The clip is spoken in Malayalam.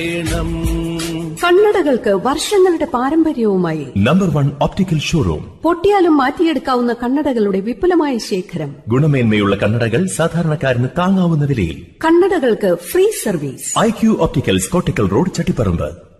കണ്ണടകൾക്ക് വർഷങ്ങളുടെ പാരമ്പര്യവുമായി നമ്പർ 1 ഓപ്റ്റിക്കൽ ഷോറൂം. പൊട്ടിയാലും മാറ്റിയെടുക്കാവുന്ന കണ്ണടകളുടെ വിപുലമായ ശേഖരം. ഗുണമേന്മയുള്ള കണ്ണടകൾ സാധാരണക്കാരന് താങ്ങാവുന്ന വിലയിൽ. കണ്ണടകൾക്ക് free service. IQ opticals Kottakkal road, Chattiparamba.